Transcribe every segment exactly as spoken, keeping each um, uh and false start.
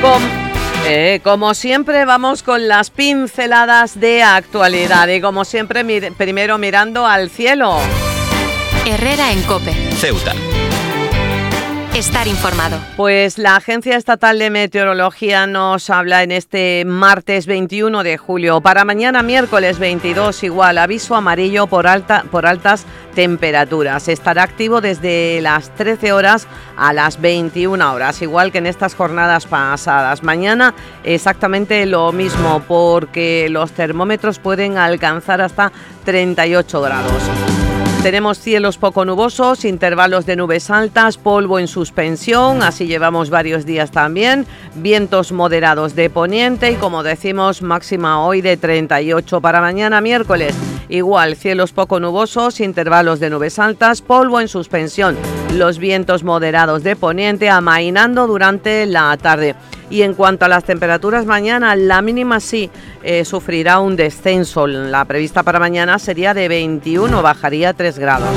Com eh, como siempre vamos con las pinceladas de actualidad y como siempre mir- primero mirando al cielo. Herrera en COPE. Ceuta. Estar informado. Pues la Agencia Estatal de Meteorología nos habla en este martes veintiuno de julio. Para mañana miércoles veintidós igual, aviso amarillo por, alta, por altas temperaturas. Estará activo desde las trece horas a las veintiuna horas, igual que en estas jornadas pasadas. Mañana exactamente lo mismo, porque los termómetros pueden alcanzar hasta treinta y ocho grados. Tenemos cielos poco nubosos, intervalos de nubes altas, polvo en suspensión, así llevamos varios días también, vientos moderados de poniente y como decimos máxima hoy de treinta y ocho. Para mañana miércoles. Igual, cielos poco nubosos, intervalos de nubes altas, polvo en suspensión, los vientos moderados de poniente amainando durante la tarde. Y en cuanto a las temperaturas mañana, la mínima sí eh, sufrirá un descenso. La prevista para mañana sería de veintiuno, bajaría tres grados.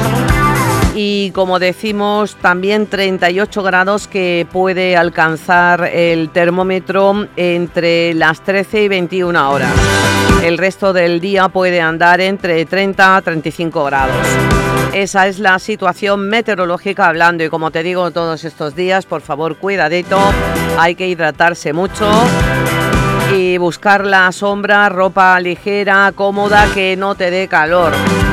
Y como decimos, también treinta y ocho grados que puede alcanzar el termómetro entre las trece y veintiuna horas. El resto del día puede andar entre treinta a treinta y cinco grados. Esa es la situación meteorológica hablando y como te digo todos estos días, por favor, cuidadito, hay que hidratarse mucho y buscar la sombra, ropa ligera, cómoda, que no te dé calor.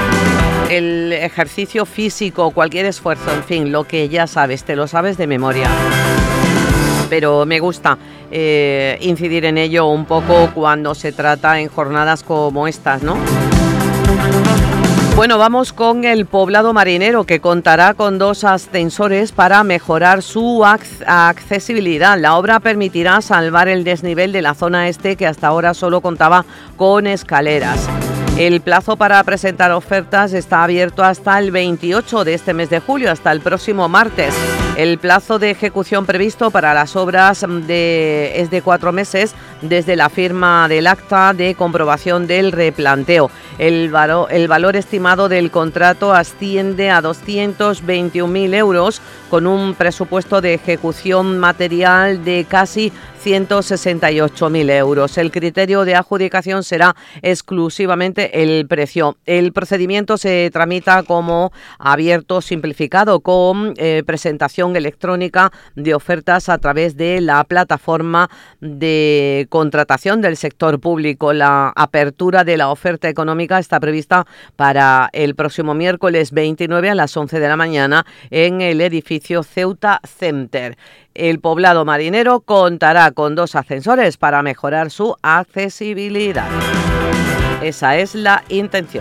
El ejercicio físico, cualquier esfuerzo, en fin, lo que ya sabes, te lo sabes de memoria. Pero me gusta eh, incidir en ello un poco cuando se trata en jornadas como estas, ¿no? Bueno, vamos con el Poblado Marinero, que contará con dos ascensores para mejorar su ac- accesibilidad. La obra permitirá salvar el desnivel de la zona este, que hasta ahora solo contaba con escaleras. El plazo para presentar ofertas está abierto hasta el veintiocho de este mes de julio, hasta el próximo martes. El plazo de ejecución previsto para las obras de, es de cuatro meses desde la firma del acta de comprobación del replanteo. El, valo, el valor estimado del contrato asciende a doscientos veintiún mil euros con un presupuesto de ejecución material de casi ciento sesenta y ocho mil euros. El criterio de adjudicación será exclusivamente el precio. El procedimiento se tramita como abierto simplificado con eh, presentación electrónica de ofertas a través de la plataforma de contratación del sector público. La apertura de la oferta económica está prevista para el próximo miércoles veintinueve a las once de la mañana en el edificio Ceuta Center. El Poblado Marinero contará con dos ascensores para mejorar su accesibilidad. Esa es la intención.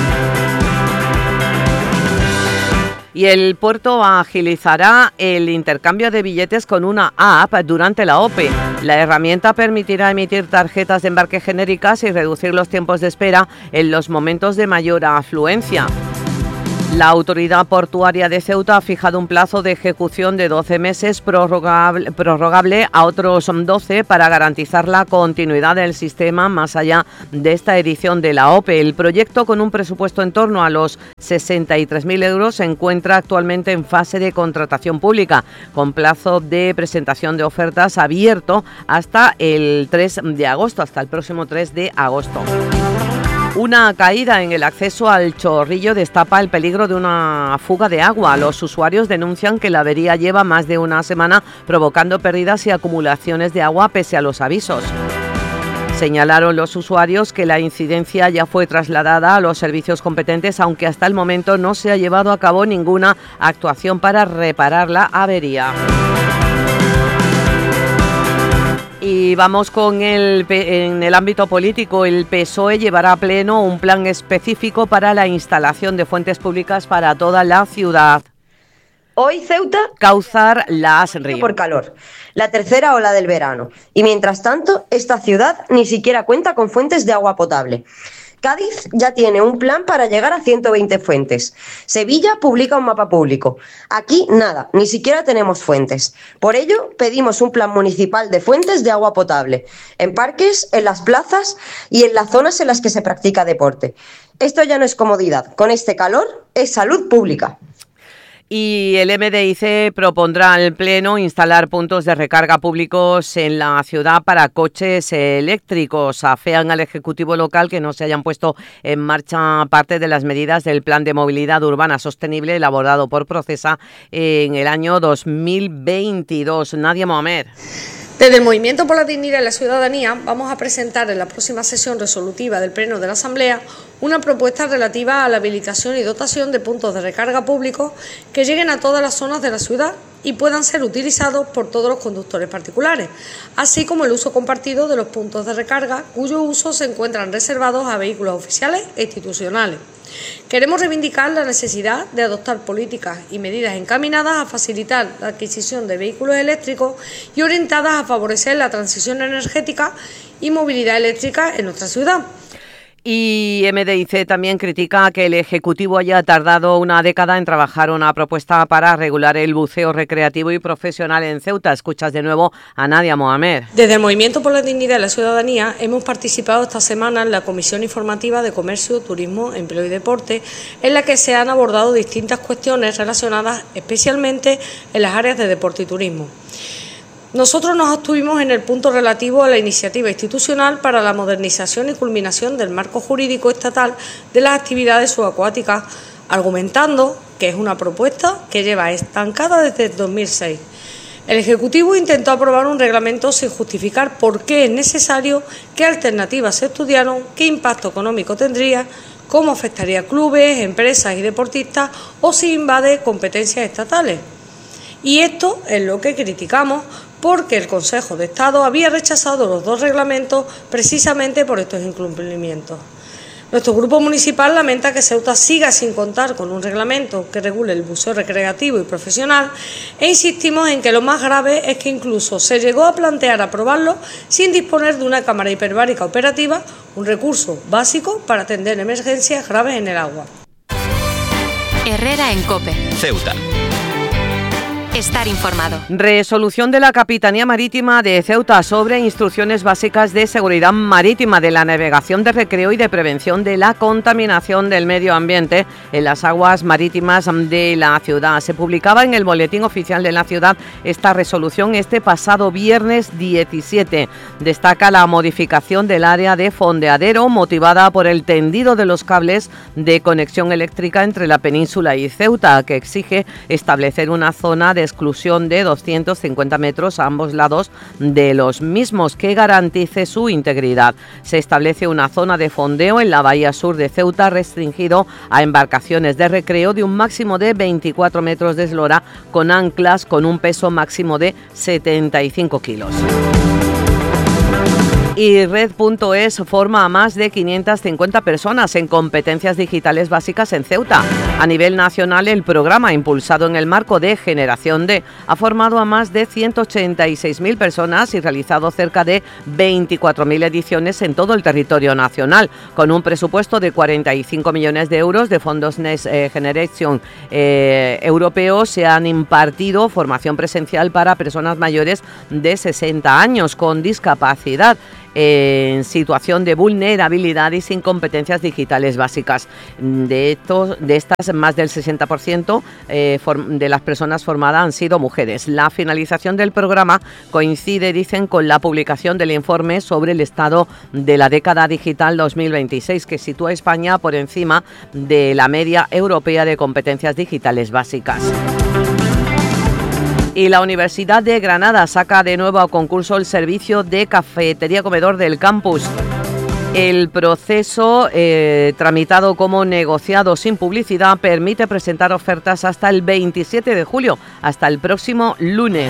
Y el puerto agilizará el intercambio de billetes con una app durante la O P E. La herramienta permitirá emitir tarjetas de embarque genéricas y reducir los tiempos de espera en los momentos de mayor afluencia. La Autoridad Portuaria de Ceuta ha fijado un plazo de ejecución de doce meses prorrogable, prorrogable a otros doce para garantizar la continuidad del sistema más allá de esta edición de la O P E. El proyecto, con un presupuesto en torno a los sesenta y tres mil euros, se encuentra actualmente en fase de contratación pública, con plazo de presentación de ofertas abierto hasta el tres de agosto, hasta el próximo tres de agosto. Una caída en el acceso al Chorrillo destapa el peligro de una fuga de agua. Los usuarios denuncian que la avería lleva más de una semana provocando pérdidas y acumulaciones de agua pese a los avisos. Señalaron los usuarios que la incidencia ya fue trasladada a los servicios competentes, aunque hasta el momento no se ha llevado a cabo ninguna actuación para reparar la avería. Y vamos con el, en el ámbito político. El P S O E llevará a pleno un plan específico para la instalación de fuentes públicas para toda la ciudad. Hoy Ceuta Cauzar Las Ríos. Por calor, la tercera ola del verano. Y mientras tanto, esta ciudad ni siquiera cuenta con fuentes de agua potable. Cádiz ya tiene un plan para llegar a ciento veinte fuentes. Sevilla publica un mapa público. Aquí nada, ni siquiera tenemos fuentes. Por ello, pedimos un plan municipal de fuentes de agua potable, en parques, en las plazas y en las zonas en las que se practica deporte. Esto ya no es comodidad. Con este calor, es salud pública. Y el M D I C propondrá al Pleno instalar puntos de recarga públicos en la ciudad para coches eléctricos. Afean al Ejecutivo local que no se hayan puesto en marcha parte de las medidas del Plan de Movilidad Urbana Sostenible elaborado por Procesa en el año dos mil veintidós. Nadia Mohamed. Desde el Movimiento por la Dignidad y la Ciudadanía vamos a presentar en la próxima sesión resolutiva del Pleno de la Asamblea una propuesta relativa a la habilitación y dotación de puntos de recarga públicos que lleguen a todas las zonas de la ciudad y puedan ser utilizados por todos los conductores particulares, así como el uso compartido de los puntos de recarga cuyo uso se encuentran reservados a vehículos oficiales e institucionales. Queremos reivindicar la necesidad de adoptar políticas y medidas encaminadas a facilitar la adquisición de vehículos eléctricos y orientadas a favorecer la transición energética y movilidad eléctrica en nuestra ciudad. Y M D I C también critica que el Ejecutivo haya tardado una década en trabajar una propuesta para regular el buceo recreativo y profesional en Ceuta. Escuchas de nuevo a Nadia Mohamed. Desde el Movimiento por la Dignidad y la Ciudadanía hemos participado esta semana en la Comisión Informativa de Comercio, Turismo, Empleo y Deporte, en la que se han abordado distintas cuestiones relacionadas especialmente en las áreas de deporte y turismo. Nosotros nos abstuvimos en el punto relativo a la iniciativa institucional para la modernización y culminación del marco jurídico estatal de las actividades subacuáticas, argumentando que es una propuesta que lleva estancada desde el dos mil seis. El Ejecutivo intentó aprobar un reglamento sin justificar por qué es necesario, qué alternativas se estudiaron, qué impacto económico tendría, cómo afectaría a clubes, empresas y deportistas o si invade competencias estatales. Y esto es lo que criticamos, porque el Consejo de Estado había rechazado los dos reglamentos precisamente por estos incumplimientos. Nuestro grupo municipal lamenta que Ceuta siga sin contar con un reglamento que regule el buceo recreativo y profesional e insistimos en que lo más grave es que incluso se llegó a plantear aprobarlo sin disponer de una cámara hiperbárica operativa, un recurso básico para atender emergencias graves en el agua. Herrera en COPE. Ceuta. Estar informado. Resolución de la Capitanía Marítima de Ceuta sobre instrucciones básicas de seguridad marítima, de la navegación de recreo y de prevención de la contaminación del medio ambiente en las aguas marítimas de la ciudad. Se publicaba en el Boletín Oficial de la Ciudad esta resolución este pasado viernes diecisiete. Destaca la modificación del área de fondeadero motivada por el tendido de los cables de conexión eléctrica entre la península y Ceuta, que exige establecer una zona de exclusión de doscientos cincuenta metros a ambos lados de los mismos que garantice su integridad. Se establece una zona de fondeo en la bahía sur de Ceuta restringido a embarcaciones de recreo de un máximo de veinticuatro metros de eslora con anclas con un peso máximo de setenta y cinco kilos. Y Red punto es forma a más de quinientas cincuenta personas en competencias digitales básicas en Ceuta. A nivel nacional, el programa, impulsado en el marco de Generación D, ha formado a más de ciento ochenta y seis mil personas y realizado cerca de veinticuatro mil ediciones en todo el territorio nacional. Con un presupuesto de cuarenta y cinco millones de euros de fondos Next Generation eh, europeos, se han impartido formación presencial para personas mayores de sesenta años con discapacidad, en situación de vulnerabilidad y sin competencias digitales básicas. De, estos, de estas, más del sesenta por ciento eh, de las personas formadas han sido mujeres. La finalización del programa coincide, dicen, con la publicación del informe sobre el estado de la década digital dos mil veintiséis, que sitúa a España por encima de la media europea de competencias digitales básicas. Y la Universidad de Granada saca de nuevo a concurso el servicio de cafetería-comedor del campus. El proceso, eh, tramitado como negociado sin publicidad, permite presentar ofertas hasta el veintisiete de julio, hasta el próximo lunes.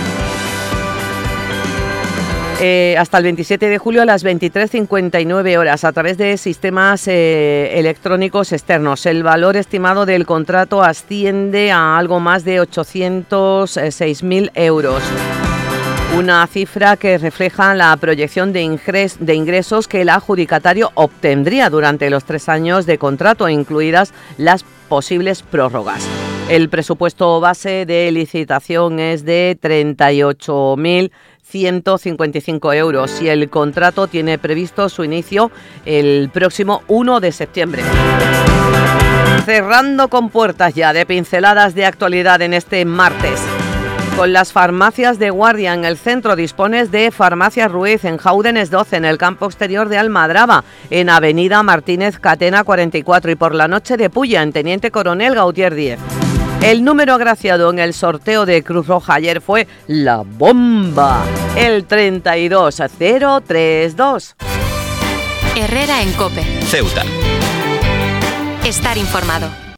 Eh, hasta el veintisiete de julio a las veintitrés cincuenta y nueve horas a través de sistemas eh, electrónicos externos. El valor estimado del contrato asciende a algo más de ochocientos seis mil euros. Una cifra que refleja la proyección de, ingres, de ingresos que el adjudicatario obtendría durante los tres años de contrato, incluidas las posibles prórrogas. El presupuesto base de licitación es de treinta y ocho mil ciento cincuenta y cinco euros y el contrato tiene previsto su inicio el próximo uno de septiembre. Cerrando con puertas ya de pinceladas de actualidad en este martes. Con las farmacias de guardia en el centro dispones de Farmacia Ruiz en Jaúdenes doce, en el campo exterior de Almadraba, en Avenida Martínez Catena cuarenta y cuatro y por la noche de Pulla, en Teniente Coronel Gautier diez. El número agraciado en el sorteo de Cruz Roja ayer fue la bomba, el treinta y dos cero treinta y dos. Herrera en COPE. Ceuta. Estar informado.